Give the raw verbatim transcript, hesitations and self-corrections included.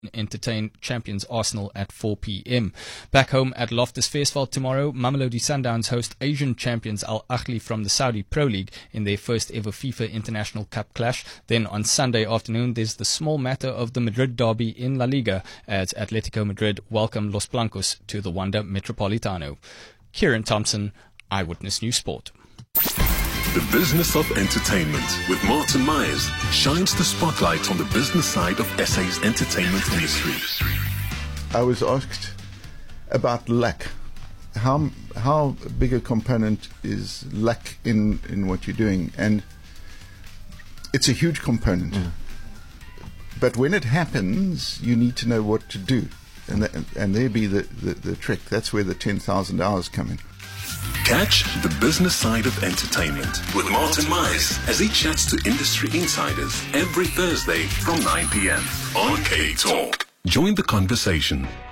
entertain champions Arsenal at four p.m. Back home at Loftus Versfeld tomorrow, Mamelodi Sundowns host Asian champions Al Ahly from the Saudi Pro League in their first ever FIFA International Cup clash. Then on Sunday afternoon, there's the small matter of the Madrid derby in La Liga as Atletico Madrid welcome Los Blancos to the Wanda Metropolitano. Kieran Thompson, Eyewitness News Sport. The Business of Entertainment with Martin Myers shines the spotlight on the business side of S A's entertainment industry. I was asked about luck. How how big a component is luck in, in what you're doing? And it's a huge component. Yeah. But when it happens, you need to know what to do. And that, and there be the, the, the trick. That's where the ten thousand hours come in. Catch the business side of entertainment with Martin Myers as he chats to industry insiders every Thursday from nine p.m. on K Talk. Join the conversation.